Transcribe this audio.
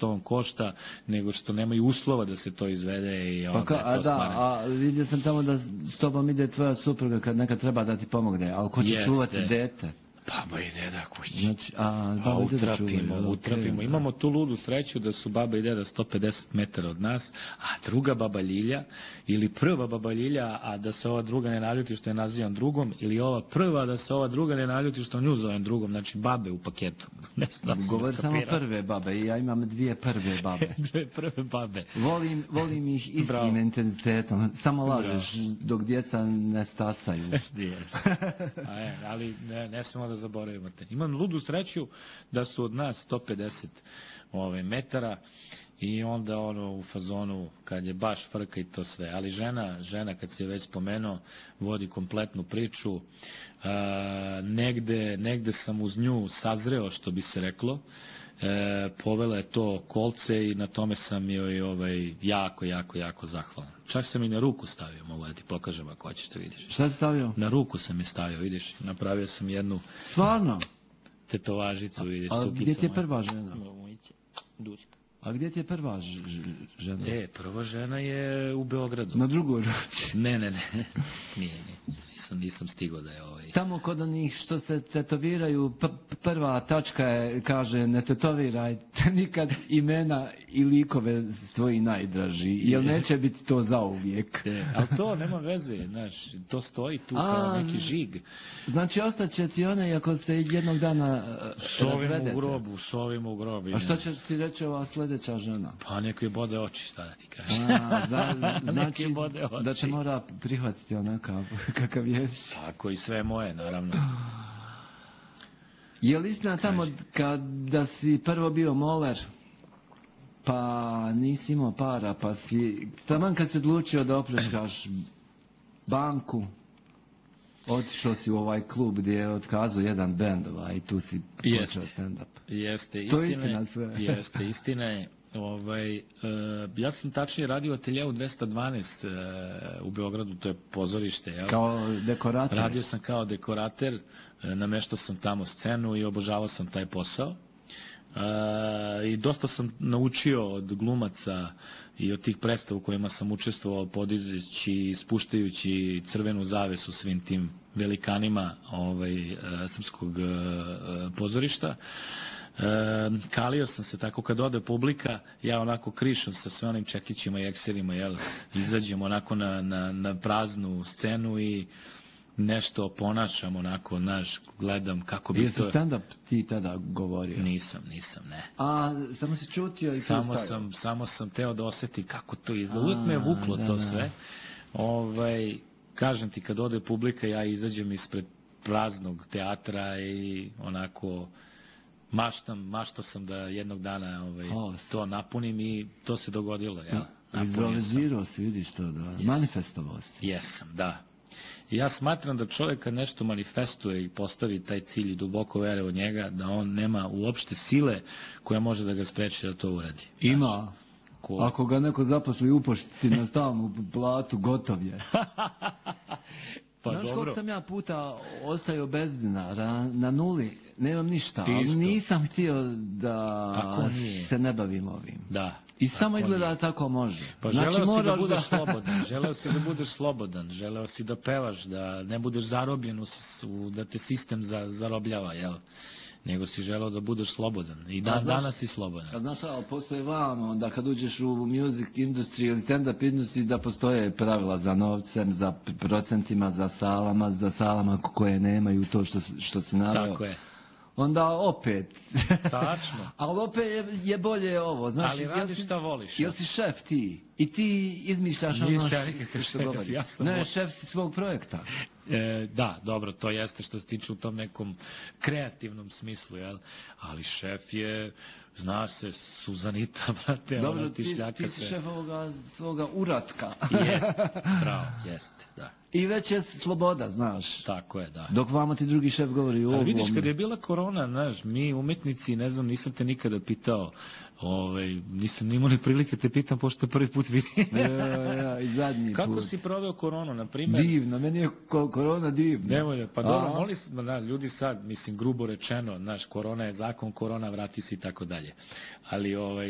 što on košta, nego što nemaju uslova da se to izvede i onda je to smara. A vidio sam tamo da s tobom ide tvoja supruga kad nekad treba da ti pomogne, ali ko će čuvati dete? Baba i deda kući. Znači, utrapimo. Imamo tu ludu sreću da su baba i deda 150 metara od nas, a druga baba Ljilja, ili prva baba Ljilja, a da se ova druga ne naljuti što je nazivam drugom, ili ova prva da se ova druga ne naljuti što nju zovem drugom, znači babe u paketu. Govori samo prve babe i ja imam dvije prve babe. Dvije prve babe. Volim ih istim intenzitetom, samo lažeš dok djeca ne stasaju. Ali ne smemo da zaboravimo te. Imam ludu sreću da su od nas 150 metara i onda u fazonu kad je baš frka i to sve. Ali žena kad se je već spomenuo, vodi kompletnu priču. Negde sam uz nju sazreo, što bi se reklo. Povela je to kolce i na tome sam joj jako zahvalan. Čak sam i na ruku stavio, mogu da ti pokažem ako hoćeš da vidiš. Šta si stavio? Na ruku sam je stavio, vidiš, napravio sam jednu... Stvarno? Tetovažicu, vidiš, a sukica. A gdje ti je prva žena? A gdje ti je prva žena? Prva žena je u Beogradu. Na drugoj ruci? Ne. Nije. Nisam stigao da je Tamo kod onih što se tetoviraju, prva tačka je, kaže, ne tetovirajte nikad imena i likove svoji najdraži, jer neće biti to zauvijek. Ali to nema veze, znaš, to stoji tu kao neki žig. Znači, ostaće ti one, ako se jednog dana razvedete. Šovimo u grobu. A što će ti reći ova sljedeća žena? Pa neko je bode oči, šta da ti kaže. Znači, da će mora prihvatiti onakav kakav je. Tako i sve moje, naravno. Je li istina tamo kada si prvo bio moler, pa nisi imao para, pa si, taman kad si odlučio da opljačkaš banku, otišao si u ovaj klub gdje je otkazao jedan bend i tu si počeo stand-up. Jeste, to je istina sve. Jeste, istina je. Ja sam tačnije radio ateljevu 212 u Beogradu, to je pozorište. Kao dekorater? Radio sam kao dekorater, nameštao sam tamo scenu i obožavao sam taj posao. I dosta sam naučio od glumaca i od tih predstava u kojima sam učestvovao, podizajući i spuštajući crvenu zavesu svim tim velikanima srpskog pozorišta. Kalio sam se tako kad ode publika, ja onako krišom sa sve onim čekićima i ekserima, izađem onako na praznu scenu i nešto ponašam onako, gledam kako bi to... Jesi stand-up ti tada govorio? Nisam, ne. A, samo si čutio i samo sam teo da osjeti kako to izgleda. Uvijek me je vuklo to sve. Kažem ti, kad ode publika, ja izađem ispred praznog teatra i onako... Maštao sam da jednog dana to napunim i to se dogodilo. Izrealizirao si, vidiš to, da? Manifestovao si. Jesam, da. I ja smatram da čovjek kad nešto manifestuje i postavi taj cilj i duboko vere u njega, da on nema uopšte sile koja može da ga spreči da to uradi. Ima. Ako ga neko zaposli upošti na stalnu platu, gotov je. Znaš koliko sam ja puta ostajao bez dinara, na nuli, nemam ništa, ali nisam htio da se ne bavim ovim. Da. I samo izgleda da tako može. Pa želeo si da budeš slobodan, želeo si da pevaš, da ne budeš zarobljen, da te sistem zarobljava, jel? Nego si želeo da budeš slobodan. I danas si slobodan. A znaš, ali postoje vamo, da kad uđeš u music industry ili stand-up industry, da postoje pravila za novcem, za procentima, za salama koje nemaju to što si naveo. Tako je. Onda opet. Tačno. Ali opet je bolje ovo. Znaš, ali radiš šta voliš. Jel si šef ti? I ti izmišljaš ono što govori. Ne, šef si svog projekta. Da, dobro, to jeste što se tiče u tom nekom kreativnom smislu, jel? Ali šef je, znaš se, Suzanita, brate, dobro, ti si šef svoga uratka. Jeste, bravo, jeste, da. I već je sloboda, znaš. Tako je, da. Dok vamo ti drugi šef govori o ovom. Vidiš, kad je bila korona, znaš, mi umetnici, ne znam, nisam te nikada pitao, nisam imao ni prilike te pitam, pošto prvi put vidim. Ja, i zadnji put. Kako si proveo koronu, na primjer? Divno, meni je korona divna. Nemoj, pa dobro, ljudi sad, mislim, grubo rečeno, znaš, korona je zakon, korona vrati se i tako dalje. Ali,